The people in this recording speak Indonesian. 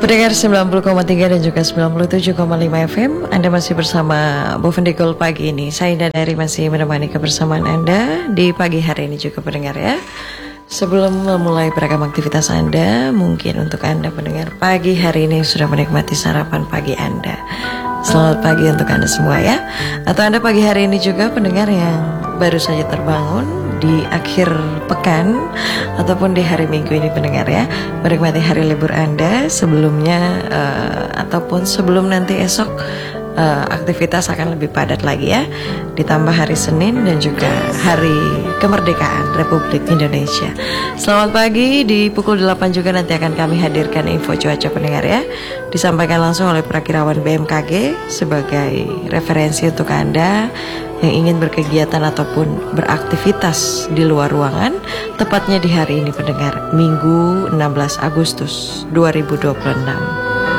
Pendengar 90,3 dan juga 97,5 FM, Anda masih bersama Bu Vendegol pagi ini. Saya Indra masih menemani kebersamaan Anda di pagi hari ini juga pendengar ya. Sebelum memulai beragam aktivitas Anda, mungkin untuk Anda pendengar pagi hari ini sudah menikmati sarapan pagi Anda. Selamat pagi untuk Anda semua ya. Atau Anda pagi hari ini juga pendengar yang baru saja terbangun di akhir pekan ataupun di hari Minggu ini pendengar ya, menikmati hari libur Anda sebelumnya ataupun sebelum nanti esok aktivitas akan lebih padat lagi ya, ditambah hari Senin dan juga hari kemerdekaan Republik Indonesia. Selamat pagi, di pukul 8 juga nanti akan kami hadirkan info cuaca pendengar ya, disampaikan langsung oleh Prakirawan BMKG sebagai referensi untuk Anda yang ingin berkegiatan ataupun beraktivitas di luar ruangan, tepatnya di hari ini pendengar, Minggu 16 Agustus 2026.